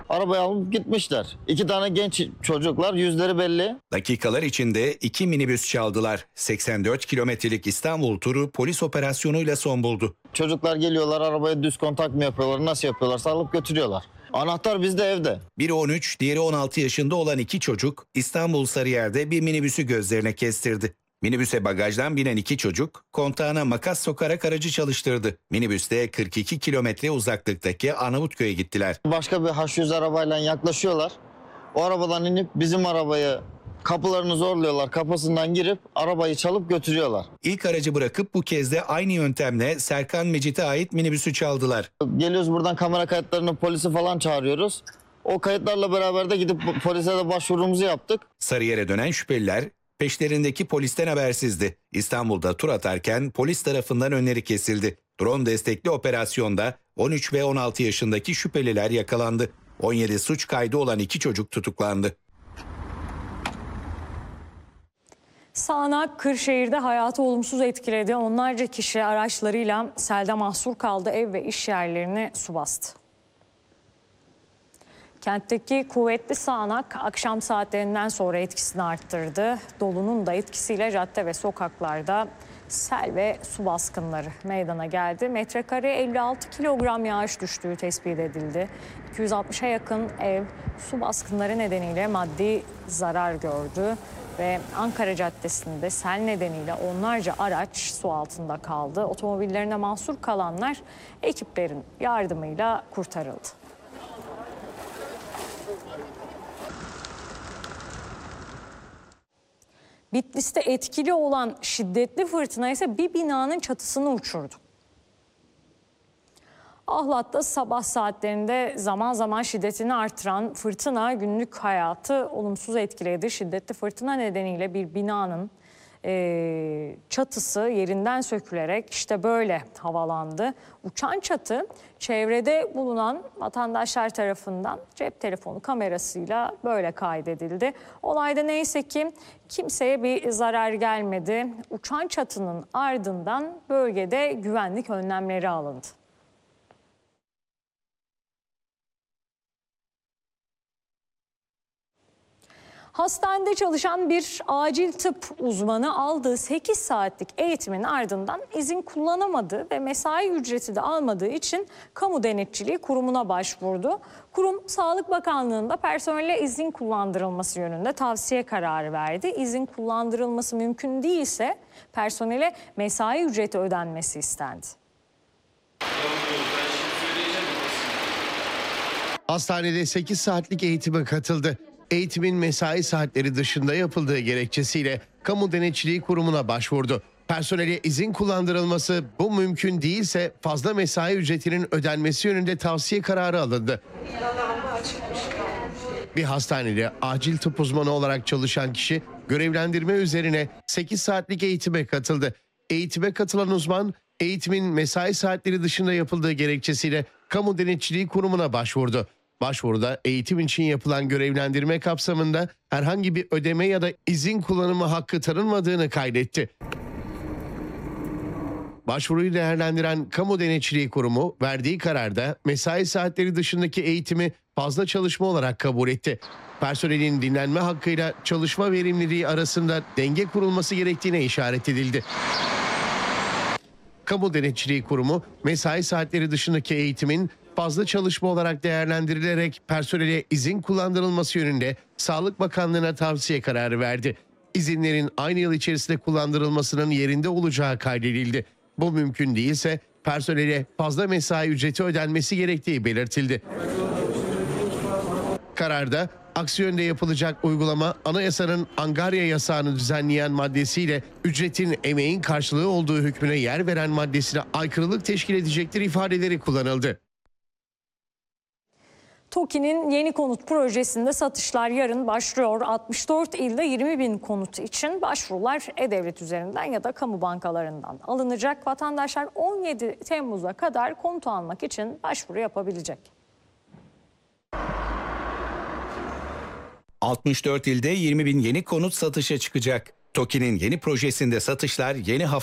Arabayı alıp gitmişler. 2 tane genç çocuklar, yüzleri belli. Dakikalar içinde 2 minibüs çaldılar. 84 kilometrelik İstanbul turu polis operasyonuyla son buldu. Çocuklar geliyorlar, arabaya düz kontak mı yapıyorlar, nasıl yapıyorlarsa alıp götürüyorlar. Anahtar bizde, evde. Biri 13, diğeri 16 yaşında olan 2 çocuk İstanbul Sarıyer'de bir minibüsü gözlerine kestirdi. Minibüse bagajdan binen 2 çocuk kontağına makas sokarak aracı çalıştırdı. Minibüste 42 kilometre uzaklıktaki Arnavutköy'e gittiler. Başka bir H100 arabayla yaklaşıyorlar. O arabadan inip bizim arabayı, kapılarını zorluyorlar. Kapısından girip arabayı çalıp götürüyorlar. İlk aracı bırakıp bu kez de aynı yöntemle Serkan Mecit'e ait minibüsü çaldılar. Geliyoruz buradan, kamera kayıtlarını, polisi falan çağırıyoruz. O kayıtlarla beraber de gidip polise de başvurumuzu yaptık. Sarıyer'e dönen şüpheliler peşlerindeki polisten habersizdi. İstanbul'da tur atarken polis tarafından önleri kesildi. Drone destekli operasyonda 13 ve 16 yaşındaki şüpheliler yakalandı. 17 suç kaydı olan 2 çocuk tutuklandı. Sağanak Kırşehir'de hayatı olumsuz etkiledi. Onlarca kişi araçlarıyla selde mahsur kaldı. Ev ve iş yerlerini su bastı. Kentteki kuvvetli sağanak akşam saatlerinden sonra etkisini arttırdı. Dolunun da etkisiyle cadde ve sokaklarda sel ve su baskınları meydana geldi. Metrekare 56 kilogram yağış düştüğü tespit edildi. 260'a yakın ev su baskınları nedeniyle maddi zarar gördü. Ve Ankara Caddesi'nde sel nedeniyle onlarca araç su altında kaldı. Otomobillerine mahsur kalanlar ekiplerin yardımıyla kurtarıldı. Bitlis'te etkili olan şiddetli fırtına ise bir binanın çatısını uçurdu. Ahlat'ta sabah saatlerinde zaman zaman şiddetini artıran fırtına günlük hayatı olumsuz etkiledi. Şiddetli fırtına nedeniyle bir binanın çatısı yerinden sökülerek işte böyle havalandı. Uçan çatı çevrede bulunan vatandaşlar tarafından cep telefonu kamerasıyla böyle kaydedildi. Olayda neyse ki kimseye bir zarar gelmedi. Uçan çatının ardından bölgede güvenlik önlemleri alındı. Hastanede çalışan bir acil tıp uzmanı aldığı 8 saatlik eğitimin ardından izin kullanamadı ve mesai ücreti de almadığı için Kamu Denetçiliği Kurumu'na başvurdu. Kurum, Sağlık Bakanlığı'nda personele izin kullandırılması yönünde tavsiye kararı verdi. İzin kullandırılması mümkün değilse personele mesai ücreti ödenmesi istendi. Hastanede 8 saatlik eğitime katıldı. Eğitimin mesai saatleri dışında yapıldığı gerekçesiyle Kamu Denetçiliği Kurumu'na başvurdu. Personele izin kullandırılması bu mümkün değilse fazla mesai ücretinin ödenmesi yönünde tavsiye kararı alındı. Bir hastanede acil tıp uzmanı olarak çalışan kişi görevlendirme üzerine 8 saatlik eğitime katıldı. Eğitime katılan uzman eğitimin mesai saatleri dışında yapıldığı gerekçesiyle Kamu Denetçiliği Kurumu'na başvurdu. Başvuruda eğitim için yapılan görevlendirme kapsamında herhangi bir ödeme ya da izin kullanımı hakkı tanınmadığını kaydetti. Başvuruyu değerlendiren Kamu Denetçiliği Kurumu verdiği kararda mesai saatleri dışındaki eğitimi fazla çalışma olarak kabul etti. Personelin dinlenme hakkıyla çalışma verimliliği arasında denge kurulması gerektiğine işaret edildi. Kamu Denetçiliği Kurumu mesai saatleri dışındaki eğitimin fazla çalışma olarak değerlendirilerek personele izin kullandırılması yönünde Sağlık Bakanlığı'na tavsiye kararı verdi. İzinlerin aynı yıl içerisinde kullandırılmasının yerinde olacağı kaydedildi. Bu mümkün değilse personele fazla mesai ücreti ödenmesi gerektiği belirtildi. Kararda aksi yönde yapılacak uygulama anayasanın angarya yasağını düzenleyen maddesiyle ücretin emeğin karşılığı olduğu hükmüne yer veren maddesine aykırılık teşkil edecektir ifadeleri kullanıldı. TOKİ'nin yeni konut projesinde satışlar yarın başlıyor. 64 ilde 20.000 konut için başvurular E-Devlet üzerinden ya da kamu bankalarından alınacak. Vatandaşlar 17 Temmuz'a kadar konut almak için başvuru yapabilecek. 64 ilde 20.000 yeni konut satışa çıkacak. TOKİ'nin yeni projesinde satışlar yeni hafta